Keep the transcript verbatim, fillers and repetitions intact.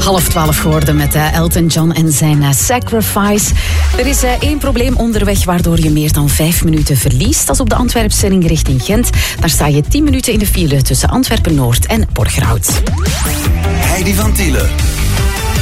Half twaalf geworden met uh, Elton John en zijn uh, Sacrifice. Er is uh, één probleem onderweg waardoor je meer dan vijf minuten verliest. Dat is op de Antwerpse ring richting Gent. Daar sta je tien minuten in de file tussen Antwerpen-Noord en Borgerhout. Heidi van Tielen.